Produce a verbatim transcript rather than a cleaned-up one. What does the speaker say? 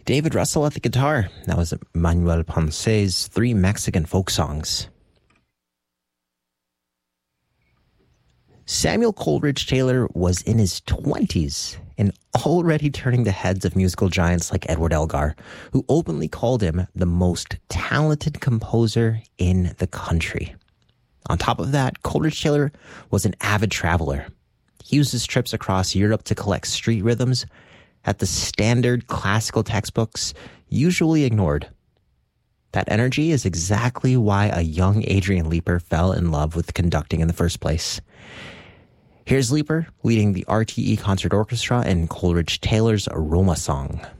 David Russell at the guitar. That was Manuel Ponce's three Mexican folk songs. Samuel Coleridge Taylor was in his twenties and already turning the heads of musical giants like Edward Elgar, who openly called him the most talented composer in the country. On top of that, Coleridge Taylor was an avid traveler. He used his trips across Europe to collect street rhythms that the standard classical textbooks usually ignored. That energy is exactly why a young Adrian Leeper fell in love with conducting in the first place. Here's Leeper leading the R T E Concert Orchestra in Coleridge Taylor's Aroma Song.